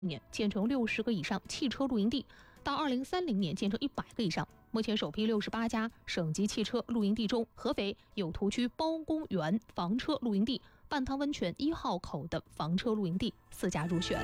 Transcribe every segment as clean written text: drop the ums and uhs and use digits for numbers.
年建成60个以上汽车露营地，到2030年建成100个以上。目前首批68家省级汽车露营地中，合肥有图区包公园房车露营地、半塘温泉1号口的房车露营地4家入选。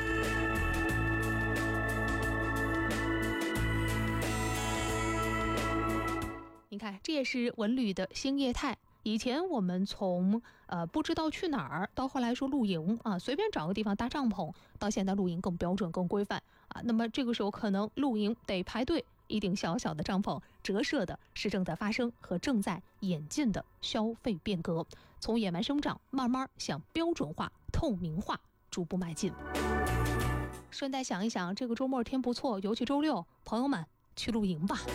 你看，这也是文旅的新业态。以前我们从不知道去哪儿，到后来说露营啊，随便找个地方搭帐篷，到现在露营更标准、更规范啊。那么这个时候可能露营得排队，一顶小小的帐篷折射的是正在发生和正在演进的消费变革，从野蛮生长慢慢向标准化、透明化逐步迈进。顺带想一想，这个周末天不错，尤其周六，朋友们去露营吧。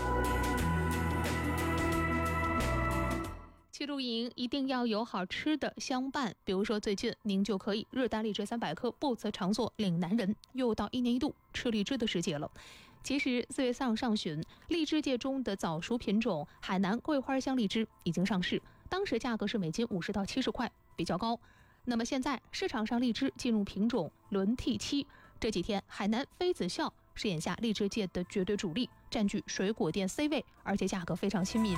去露营一定要有好吃的相伴，比如说最近您就可以日单荔枝300克，不辞常作岭南人。又到1年1度吃荔枝的时节了。其实4月3日上旬，荔枝界中的早熟品种海南桂花香荔枝已经上市，当时价格是每斤50到70块，比较高。那么现在市场上荔枝进入品种轮替期，这几天海南妃子笑是眼下荔枝界的绝对主力，占据水果店 C 位，而且价格非常亲民。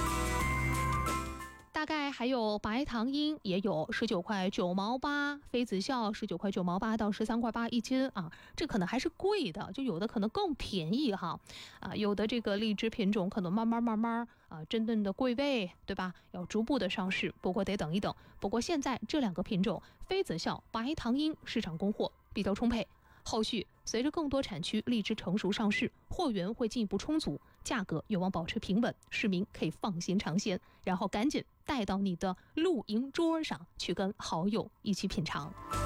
大概还有白糖樱也有19块9毛8，妃子笑19块9毛8到13块8一斤啊，这可能还是贵的，就有的可能更便宜哈啊，有的这个荔枝品种可能慢慢真正的贵位，对吧？要逐步的上市，不过得等一等。不过现在这2个品种妃子笑、白糖樱市场供货比较充沛，后续随着更多产区荔枝成熟上市，货源会进一步充足，价格有望保持平稳，市民可以放心尝鲜，然后赶紧带到你的露营桌上去跟好友一起品尝。